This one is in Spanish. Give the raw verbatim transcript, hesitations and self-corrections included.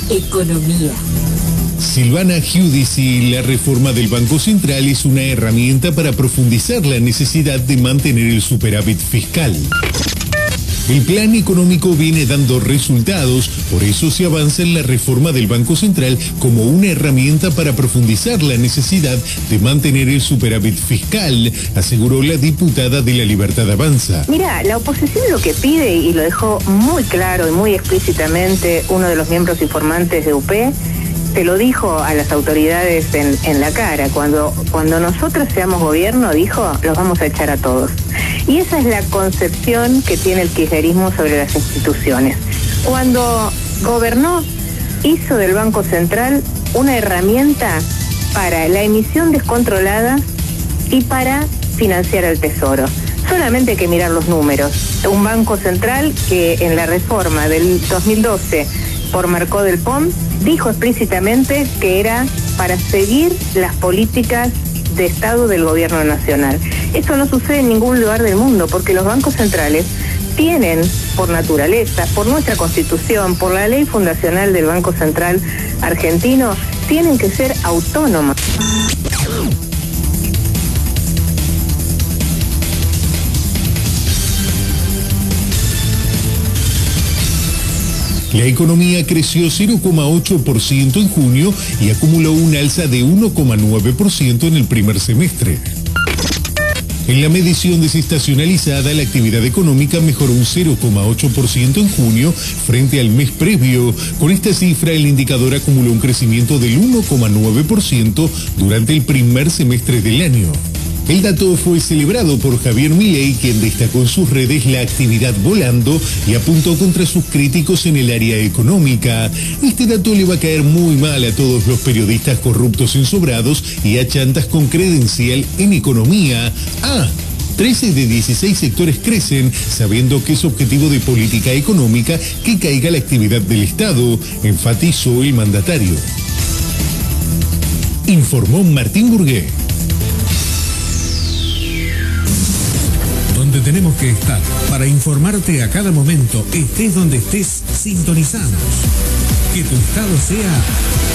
Economía. Silvana Giudici, la reforma del Banco Central es una herramienta para profundizar la necesidad de mantener el superávit fiscal. El plan económico viene dando resultados, por eso se avanza en la reforma del Banco Central como una herramienta para profundizar la necesidad de mantener el superávit fiscal, aseguró la diputada de La Libertad Avanza. Mira, la oposición lo que pide, y lo dejó muy claro y muy explícitamente uno de los miembros informantes de U P, se lo dijo a las autoridades en, en la cara. Cuando, cuando nosotros seamos gobierno, dijo, los vamos a echar a todos. Y esa es la concepción que tiene el kirchnerismo sobre las instituciones. Cuando gobernó, hizo del Banco Central una herramienta para la emisión descontrolada y para financiar al Tesoro. Solamente hay que mirar los números. Un Banco Central que en la reforma del dos mil doce por Marcó del Pom dijo explícitamente que era para seguir las políticas de Estado del Gobierno Nacional. Eso no sucede en ningún lugar del mundo, porque los bancos centrales tienen, por naturaleza, por nuestra Constitución, por la ley fundacional del Banco Central argentino, tienen que ser autónomos. La economía creció cero coma ocho por ciento en junio y acumuló un alza de uno coma nueve por ciento en el primer semestre. En la medición desestacionalizada, la actividad económica mejoró un cero coma ocho por ciento en junio frente al mes previo. Con esta cifra, el indicador acumuló un crecimiento del uno coma nueve por ciento durante el primer semestre del año. El dato fue celebrado por Javier Milei, quien destacó en sus redes la actividad volando y apuntó contra sus críticos en el área económica. Este dato le va a caer muy mal a todos los periodistas corruptos ensobrados y a chantas con credencial en economía. Ah, trece de dieciséis sectores crecen, sabiendo que es objetivo de política económica que caiga la actividad del Estado, enfatizó el mandatario. Informó Martín Burgué. Donde tenemos que estar para informarte a cada momento, estés donde estés, sintonizanos. Que tu estado sea